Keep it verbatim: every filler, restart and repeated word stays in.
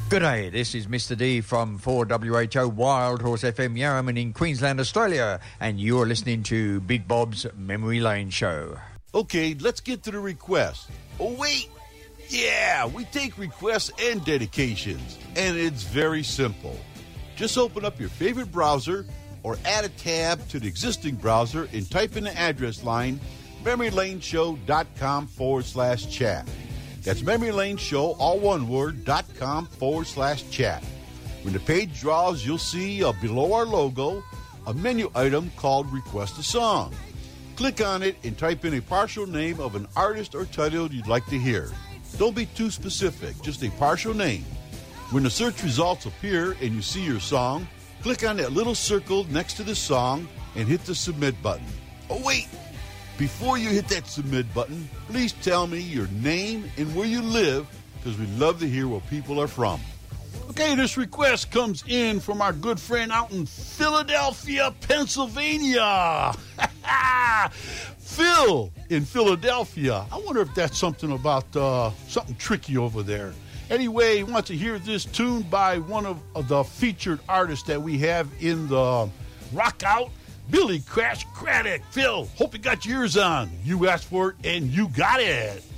G'day, this is Mister D from four W H O Wild Horse F M Yarraman in Queensland, Australia, and you're listening to Big Bob's Memory Lane Show. Okay, let's get to the requests. Oh, wait! Yeah, we take requests and dedications, and it's very simple. Just open up your favorite browser or add a tab to the existing browser and type in the address line memorylaneshow.com forward slash chat. That's memorylaneshow, all one word, dot com forward slash chat. When the page draws, you'll see uh, below our logo a menu item called Request a Song. Click on it and type in a partial name of an artist or title you'd like to hear. Don't be too specific, just a partial name. When the search results appear and you see your song, click on that little circle next to the song and hit the submit button. Oh, wait! Before you hit that submit button, please tell me your name and where you live, because we love to hear where people are from. Okay, this request comes in from our good friend out in Philadelphia, Pennsylvania. Phil in Philadelphia. I wonder if that's something about uh, something tricky over there. Anyway, he wants to hear this tune by one of, of the featured artists that we have in the Rock Out, Billy Crash Craddock. Phil, hope you got your ears on. You asked for it, and you got it.